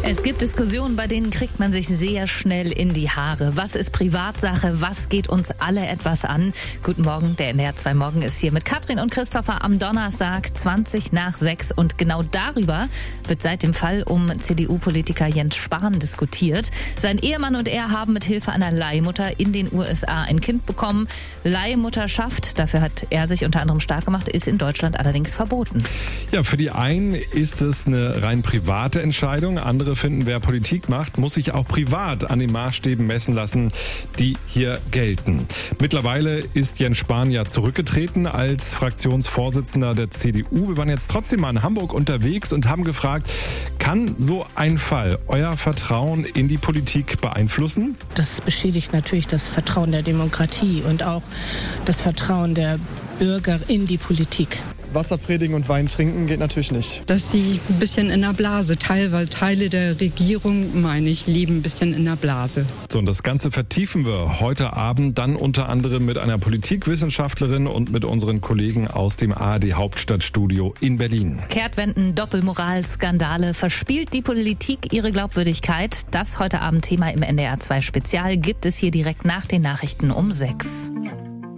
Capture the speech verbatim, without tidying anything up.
Es gibt Diskussionen, bei denen kriegt man sich sehr schnell in die Haare. Was ist Privatsache? Was geht uns alle etwas an? Guten Morgen, der N D R zwei Morgen ist hier mit Katrin und Christopher am Donnerstag, zwanzig nach sechs. Und genau darüber wird seit dem Fall um C D U-Politiker Jens Spahn diskutiert. Sein Ehemann und er haben mit Hilfe einer Leihmutter in den U S A ein Kind bekommen. Leihmutterschaft, dafür hat er sich unter anderem stark gemacht, ist in Deutschland allerdings verboten. Ja, für die einen ist es eine rein private Entscheidung. Andere finden, wer Politik macht, muss sich auch privat an den Maßstäben messen lassen, die hier gelten. Mittlerweile ist Jens Spahn ja zurückgetreten als Fraktionsvorsitzender der C D U. Wir waren jetzt trotzdem mal in Hamburg unterwegs und haben gefragt, kann so ein Fall euer Vertrauen in die Politik beeinflussen? Das beschädigt natürlich das Vertrauen der Demokratie und auch das Vertrauen der Bürger in die Politik. Wasser predigen und Wein trinken geht natürlich nicht. Dass sie ein bisschen in der Blase, teilweise Teile der Regierung, meine ich, leben ein bisschen in der Blase. So, und das Ganze vertiefen wir heute Abend dann unter anderem mit einer Politikwissenschaftlerin und mit unseren Kollegen aus dem A R D Hauptstadtstudio in Berlin. Kehrtwenden, Doppelmoral, Skandale, verspielt die Politik ihre Glaubwürdigkeit? Das heute Abend Thema im N D R zwei Spezial gibt es hier direkt nach den Nachrichten um sechs.